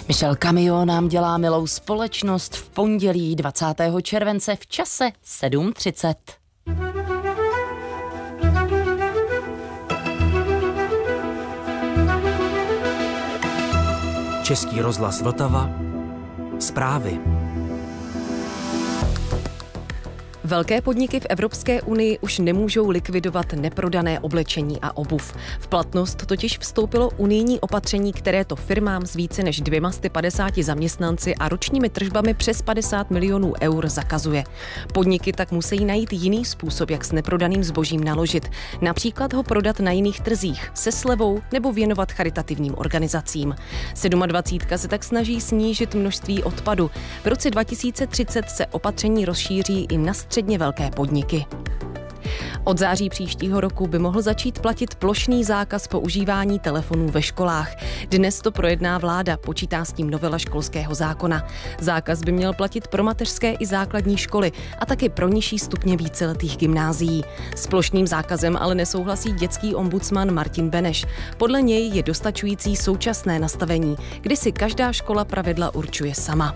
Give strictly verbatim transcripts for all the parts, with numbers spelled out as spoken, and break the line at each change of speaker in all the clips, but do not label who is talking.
Michel Camio nám dělá milou společnost v pondělí dvacátého července v čase sedm třicet.
Český rozhlas Vltava. Zprávy.
Velké podniky v Evropské unii už nemůžou likvidovat neprodané oblečení a obuv. V platnost totiž vstoupilo unijní opatření, které to firmám s více než dvěma sty padesáti zaměstnanci a ročními tržbami přes padesát milionů eur zakazuje. Podniky tak musí najít jiný způsob, jak s neprodaným zbožím naložit. Například ho prodat na jiných trzích, se slevou nebo věnovat charitativním organizacím. dvacítka se tak snaží snížit množství odpadu. V roce dva tisíce třicet se opatření rozšíří i na středně velké podniky. Od září příštího roku by mohl začít platit plošný zákaz používání telefonů ve školách. Dnes to projedná vláda, počítá s tím novela školského zákona. Zákaz by měl platit pro mateřské i základní školy a taky pro nižší stupně víceletých gymnázií. S plošným zákazem ale nesouhlasí dětský ombudsman Martin Beneš. Podle něj je dostačující současné nastavení, kdy si každá škola pravidla určuje sama.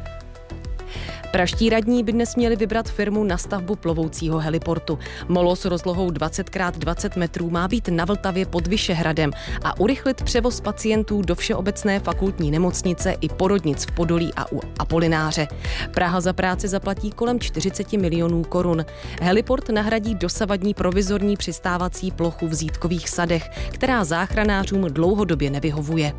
Praští radní by dnes měli vybrat firmu na stavbu plovoucího heliportu. Molo s rozlohou dvacet krát dvacet metrů má být na Vltavě pod Vyšehradem a urychlit převoz pacientů do Všeobecné fakultní nemocnice i porodnic v Podolí a u Apolináře. Praha za práci zaplatí kolem čtyřicet milionů korun. Heliport nahradí dosavadní provizorní přistávací plochu v Zítkových sadech, která záchranářům dlouhodobě nevyhovuje.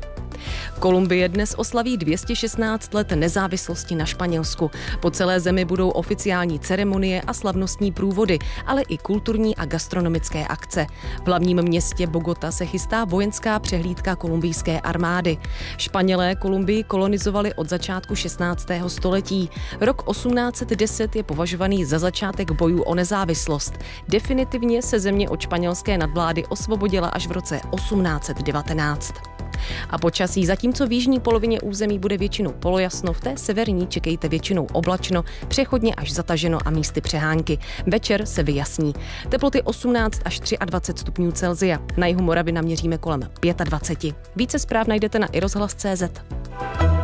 Kolumbie dnes oslaví dvě stě šestnáct let nezávislosti na Španělsku. Po celé zemi budou oficiální ceremonie a slavnostní průvody, ale i kulturní a gastronomické akce. V hlavním městě Bogota se chystá vojenská přehlídka kolumbijské armády. Španělé Kolumbii kolonizovali od začátku šestnáctého století. Rok osmnáct set deset je považovaný za začátek bojů o nezávislost. Definitivně se země od španělské nadvlády osvobodila až v roce osmnáct set devatenáct. A počasí, zatímco v jižní polovině území bude většinou polojasno, v té severní čekejte většinou oblačno, přechodně až zataženo a místy přehánky. Večer se vyjasní. Teploty osmnáct až dvacet tři stupňů Celsia. Na jihu Moravy naměříme kolem dvacet pět. Více zpráv najdete na i rozhlas tečka cé zet.